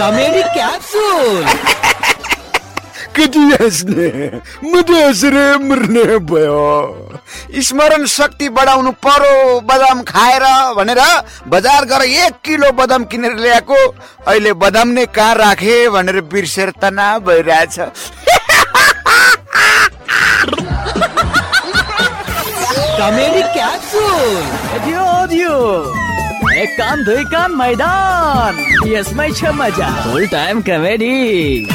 Comedy capsule. केटी हाँस्ने म त हाँसेर मर्ने भयो। स्मरण शक्ति बढाउनु पर्यो बदाम खाएर भनेर बजार गएर 1 किलो बदाम किनेर ल्याएको, अहिले बदाम नै कहाँ राखे भनेर बिर्सेर तनाव भइरहेछ। Comedy capsule. दियो एक कान दुई कान मैदान, यसमै छ मजा। फुल टाइम कमेडी।